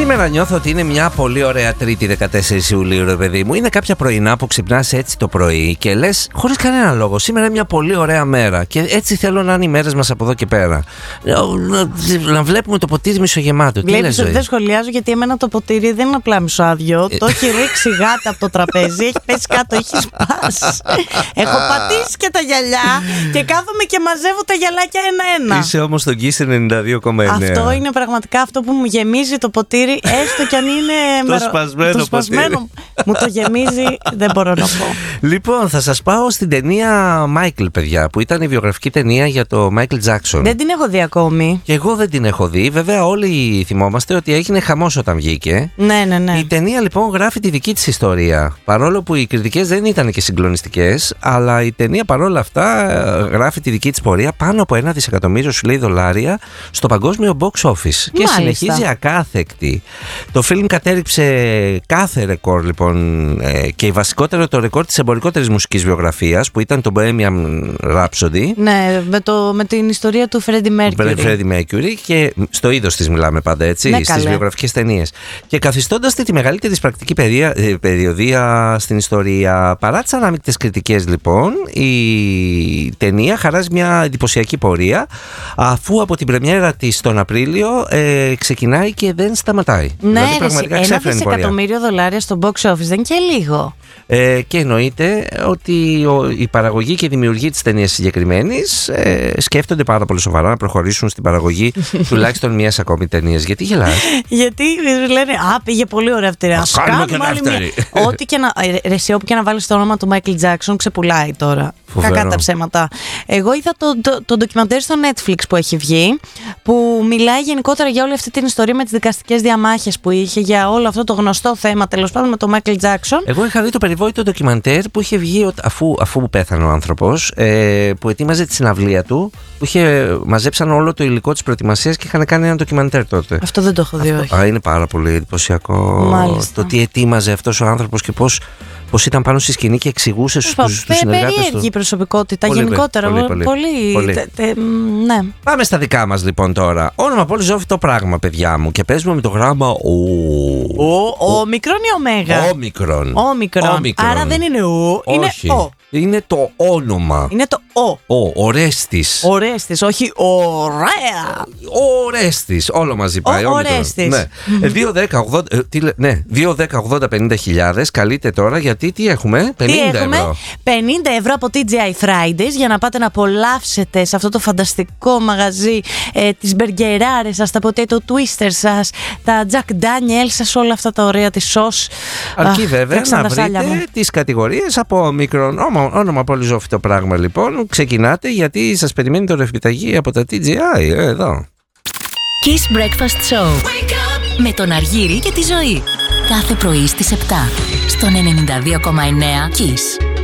Σήμερα νιώθω ότι είναι μια πολύ ωραία Τρίτη 14 Ιουλίου, ρε παιδί μου. Είναι κάποια πρωινά που ξυπνάς έτσι το πρωί και λες χωρίς κανένα λόγο: σήμερα είναι μια πολύ ωραία μέρα. Και έτσι θέλω να είναι οι μέρες μας από εδώ και πέρα. Να βλέπουμε το ποτήρι μισογεμάτο. Τι λες, Ζωή? Δεν σχολιάζω, γιατί εμένα το ποτήρι δεν είναι απλά μισοάδιο. Το έχει ρίξει γάτα από το τραπέζι, έχει πέσει κάτω, έχει σπάσει. Έχω πατήσει και τα γυαλιά και κάθομαι και μαζεύω τα γυαλάκια ένα-ένα. Είσαι όμως στον Kiss 92,9. Αυτό είναι πραγματικά αυτό που μου γεμίζει το ποτήρι, έστω κι αν είναι το σπασμένο. Μου το γεμίζει, δεν μπορώ να πω. Λοιπόν, θα σας πάω στην ταινία Michael, παιδιά, που ήταν η βιογραφική ταινία για το Michael Jackson. Δεν την έχω δει ακόμη. Και εγώ δεν την έχω δει. Βέβαια, όλοι θυμόμαστε ότι έγινε χαμός όταν βγήκε. Ναι. Η ταινία λοιπόν γράφει τη δική της ιστορία. Παρόλο που οι κριτικές δεν ήταν και συγκλονιστικές, αλλά η ταινία παρόλα αυτά γράφει τη δική της πορεία. Πάνω από $1 δισεκατομμύριο, σου λέει, δολάρια στο παγκόσμιο box office. Και συνεχίζει ακάθεκτη. Το φιλμ κατέριψε κάθε ρεκόρ, λοιπόν, και βασικότερο το ρεκόρ της εμπορικότερης μουσικής βιογραφίας, που ήταν το Bohemian Rhapsody. Ναι, με την ιστορία του Freddie Mercury, και στο είδος της μιλάμε πάντα, έτσι, ναι, στις βιογραφικές ταινίες. Και καθιστώντας τη μεγαλύτερη εισπρακτική περιοδία στην ιστορία. Παρά τις ανάμεικτες κριτικές, λοιπόν, η ταινία χαράζει μια εντυπωσιακή πορεία, αφού από την πρεμιέρα της τον Απρίλιο ξεκινάει και δεν σταματάει. Ναι, δηλαδή, $1 δισεκατομμύριο στο box office δεν είναι και λίγο. Και εννοείται ότι η παραγωγή και η δημιουργή της ταινίας συγκεκριμένης σκέφτονται πάρα πολύ σοβαρά να προχωρήσουν στην παραγωγή τουλάχιστον μιας ακόμη ταινίας. Γιατί γελάς? Γιατί λένε πήγε πολύ ωραία αυτή. Ας κάνουμε και δεύτερη. Ό,τι και να. Εσύ, όπου και να βάλεις το όνομα του Michael Jackson, ξεπουλάει τώρα. Φοβερό. Κακά τα ψέματα. Εγώ είδα το ντοκιμαντέρ στο Netflix που έχει βγει, που μιλάει γενικότερα για όλη αυτή την ιστορία με τις δικαστικές διαμάχες που είχε, για όλο αυτό το γνωστό θέμα, τέλος πάντων, με τον Michael Jackson. Εγώ είχα δει το περιβόητο ντοκιμαντέρ που είχε βγει αφού πέθανε ο άνθρωπος, που ετοίμαζε τη συναυλία του, που είχε μαζέψαν όλο το υλικό της προετοιμασίας και είχαν κάνει ένα ντοκιμαντέρ τότε. Αυτό δεν το έχω δει, όχι. Είναι πάρα πολύ εντυπωσιακό. Μάλιστα. Το τι ετοίμαζε αυτός ο άνθρωπος και πώς ήταν πάνω στη σκηνή και εξηγούσε στους συνεργάτες του. Περίεργη προσωπικότητα, πολύ, γενικότερα. Πολύ. Ναι. Πάμε στα δικά μας, λοιπόν, τώρα. Όνομα πολύ ζώφιτο πράγμα, παιδιά μου. Και παίζουμε με το γράμμα Όμικρον ή ωμέγα? Όμικρον. Άρα δεν είναι είναι ο. Είναι το όνομα. Είναι το ο. Ορέστης. Ορέστης, όχι ωραία. Ορέστης. Όλο μαζί πάει. Ορέστης. Ναι. 2-10-80-50.000. Καλείτε τώρα, γιατί τι έχουμε? 50 ευρώ. 50 ευρώ από TGI Fridays για να πάτε να απολαύσετε σε αυτό το φανταστικό μαγαζί τις μπεργκεράρες σας, τα potato twisters σας, τα Jack Daniels σας, όλα αυτά τα ωραία της σως. Αρκεί βέβαια να βρείτε τις κατηγορίες από μικρόν. Όνομα πολύ ζώφιτο πράγμα, λοιπόν. Ξεκινάτε, γιατί σας περιμένει το ρευκιταγή από τα TGI εδώ. Kiss Breakfast Show. Wake up! Με τον Αργύρη και τη Ζωή. Κάθε πρωί στις 7 στον 92,9 Kiss.